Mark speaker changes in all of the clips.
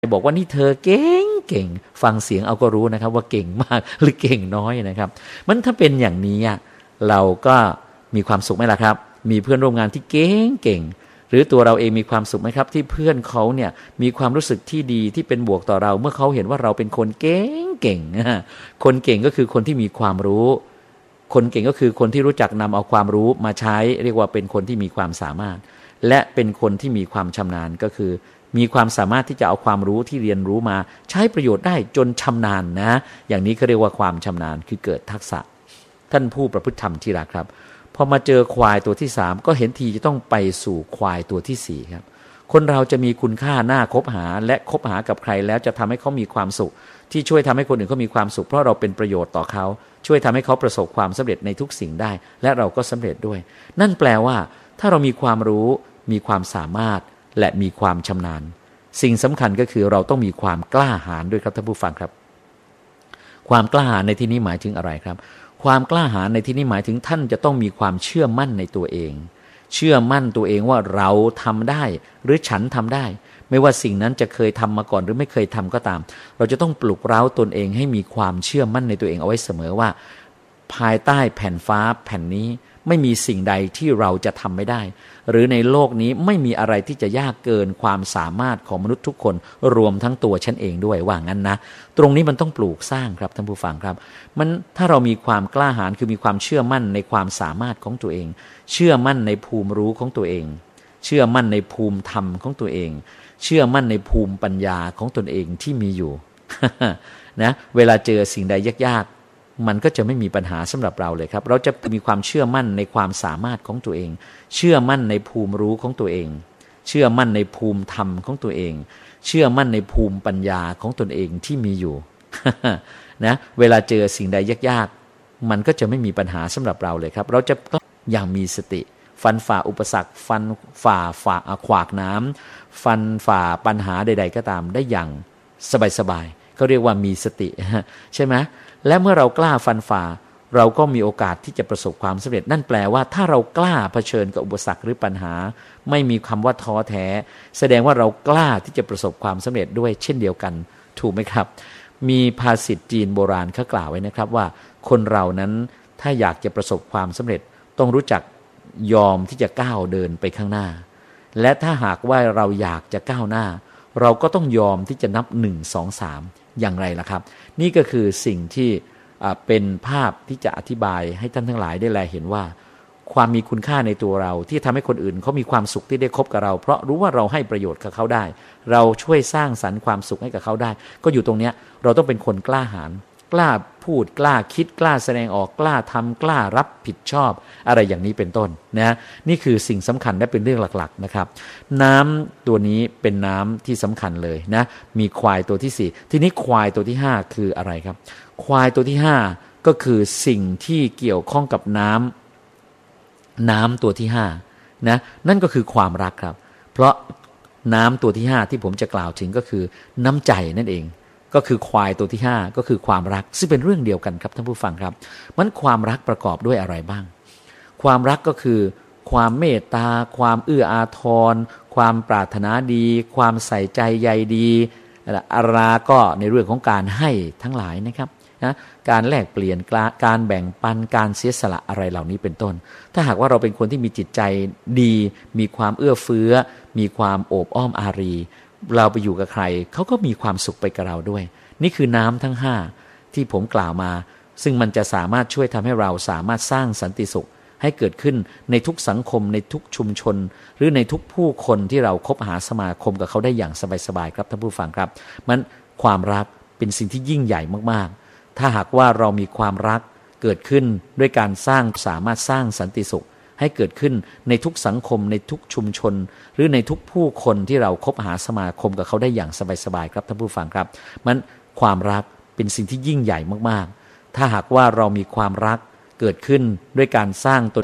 Speaker 1: บอกว่านี่เธอเก่งฟังเสียงเอาก็รู้นะครับว่าเก่งมากหรือเก่งน้อยนะครับมันถ้าเป็นอย่างนี้เราก็มีความสุขไหมล่ะครับมีเพื่อนร่วมงานที่เก่งหรือตัวเราเองมีความสุขไหมครับที่เพื่อนเขาเนี่ยมีความรู้สึกที่ดีที่เป็นบวกต่อเราเมื่อเขาเห็นว่าเราเป็นคนเก่งคนเก่งก็คือคนที่มีความรู้คนเก่งก็คือคนที่รู้จักนำเอาความรู้มาใช้เรียกว่าเป็นคนที่มีความสามารถและเป็นคนที่มีความชำนาญก็คือมีความสามารถที่จะเอาความรู้ที่เรียนรู้มาใช้ประโยชน์ได้จนชำนาญนะอย่างนี้เขาเรียกว่าความชำนาญคือเกิดทักษะท่านผู้ประพฤติธรรมที่รักครับพอมาเจอควายตัวที่3ก็เห็นทีจะต้องไปสู่ควายตัวที่4ครับคนเราจะมีคุณค่าน่าคบหาและคบหากับใครแล้วจะทำให้เขามีความสุขที่ช่วยทำให้คนอื่นเขามีความสุขเพราะเราเป็นประโยชน์ต่อเขาช่วยทำให้เขาประสบความสำเร็จในทุกสิ่งได้และเราก็สำเร็จด้วยนั่นแปลว่าถ้าเรามีความรู้มีความสามารถและมีความชำนาญสิ่งสำคัญก็คือเราต้องมีความกล้าหาญด้วยครับท่านผู้ฟังครับความกล้าหาญในที่นี้หมายถึงอะไรครับความกล้าหาญในที่นี้หมายถึงท่านจะต้องมีความเชื่อมั่นในตัวเองเชื่อมั่นตัวเองว่าเราทำได้หรือฉันทำได้ไม่ว่าสิ่งนั้นจะเคยทำมาก่อนหรือไม่เคยทำก็ตามเราจะต้องปลุกเร้าตนเองให้มีความเชื่อมั่นในตัวเองเอาไว้เสมอว่าภายใต้แผ่นฟ้าแผ่นนี้ไม่มีสิ่งใดที่เราจะทำไม่ได้หรือในโลกนี้ไม่มีอะไรที่จะยากเกินความสามารถของมนุษย์ทุกคนรวมทั้งตัวฉันเองด้วยว่างั้นนะตรงนี้มันต้องปลูกสร้างครับท่านผู้ฟังครับมันถ้าเรามีความกล้าหาญคือมีความเชื่อมั่นในความสามารถของตัวเองเชื่อมั่นในภูมิรู้ของตัวเองเชื่อมั่นในภูมิธรรมของตัวเองเชื่อมั่นในภูมิปัญญาของตนเองที่มีอยู่ นะเวลาเจอสิ่งใดยากๆมันก็จะไม่มีปัญหาสำหรับเราเลยครับเราจะมีความเชื่อมั่นในความสามารถของตัวเองเชื่อมั่นในภูมิรู้ของตัวเองเชื่อมั่นในภูมิธรรมของตัวเองเชื่อมั่นในภูมิปัญญาของตนเองที่มีอยู่ นะเวลาเจอสิ่งใดยากๆมันก็จะไม่มีปัญหาสำหรับเราเลยครับเราจะอย่างมีสติฟันฝ่าอุปสรรคฟันฝ่าขวากน้ำฟันฝ่าปัญหาใดๆก็ตามได้อย่างสบายๆเขาเรียกว่ามีสติใช่ไหมและเมื่อเรากล้าฟันฝ่าเราก็มีโอกาสที่จะประสบความสำเร็จนั่นแปลว่าถ้าเรากล้าเผชิญกับอุปสรรคหรือปัญหาไม่มีคำว่าท้อแท้แสดงว่าเรากล้าที่จะประสบความสำเร็จด้วยเช่นเดียวกันถูกไหมครับมีภาษิตจีนโบราณเขากล่าวไว้นะครับว่าคนเรานั้นถ้าอยากจะประสบความสำเร็จต้องรู้จักยอมที่จะก้าวเดินไปข้างหน้าและถ้าหากว่าเราอยากจะก้าวหน้าเราก็ต้องยอมที่จะนับ1 2 3อย่างไรล่ะครับนี่ก็คือสิ่งที่เป็นภาพที่จะอธิบายให้ท่านทั้งหลายได้แลเห็นว่าความมีคุณค่าในตัวเราที่ทำให้คนอื่นเขามีความสุขที่ได้คบกับเราเพราะรู้ว่าเราให้ประโยชน์กับเขาได้เราช่วยสร้างสรรค์ความสุขให้กับเขาได้ก็อยู่ตรงนี้เราต้องเป็นคนกล้าหาญกล้าพูดกล้าคิดกล้าแสดงออกกล้าทำกล้ารับผิดชอบอะไรอย่างนี้เป็นต้นนะนี่คือสิ่งสำคัญและเป็นเรื่องหลักๆนะครับน้ำตัวนี้เป็นน้ำที่สำคัญเลยนะมีควายตัวที่4ทีนี้ควายตัวที่5คืออะไรครับควายตัวที่5ก็คือสิ่งที่เกี่ยวข้องกับน้ำตัวที่5นะนั่นก็คือความรักครับเพราะน้ำตัวที่5ที่ผมจะกล่าวถึงก็คือน้ำใจนั่นเองก็คือควายตัวที่5ก็คือความรักซึ่งเป็นเรื่องเดียวกันครับท่านผู้ฟังครับมันความรักประกอบด้วยอะไรบ้างความรักก็คือความเมตตาความเอื้ออาทรความปรารถนาดีความใส่ใจใยดีอาราก็ในเรื่องของการให้ทั้งหลายนะครับนะการแลกเปลี่ยนการแบ่งปันการเสียสละอะไรเหล่านี้เป็นต้นถ้าหากว่าเราเป็นคนที่มีจิตใจดีมีความเอื้อเฟื้อมีความโอบอ้อมอารีเราไปอยู่กับใครเขาก็มีความสุขไปกับเราด้วยนี่คือน้ำทั้ง5ที่ผมกล่าวมาซึ่งมันจะสามารถช่วยทำให้เราสามารถสร้างสันติสุขให้เกิดขึ้นในทุกสังคมในทุกชุมชนหรือในทุกผู้คนที่เราคบหาสมาคมกับเขาได้อย่างสบายๆครับท่านผู้ฟังครับมันความรักเป็นสิ่งที่ยิ่งใหญ่มากๆถ้าหากว่าเรามีความรักเกิดขึ้นด้วยการสามารถสร้างสันติสุขให้เกิดขึ้นในทุกสังคมในทุกชุมชนหรือในทุกผู้คนที่เราคบหาสมาคมกับเขาได้อย่างสบายๆครับท่านผู้ฟังครับมันความรักเป็นสิ่งที่ยิ่งใหญ่มากๆถ้าหากว่าเรามีความรักเกิดขึ้นด้วยการสร้างตน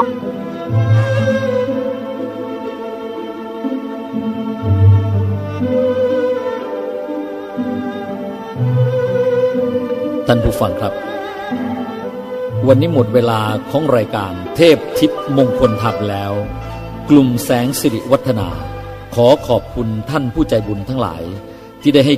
Speaker 1: ท่านผู้ฟังครับวันนี้หมดเวลาของรายการเทพทิพย์มงคลธรรมแล้วกลุ่มแสงสิริวัฒนาขอขอบคุณท่านผู้ใจบุญทั้งหลายที่ได้ให้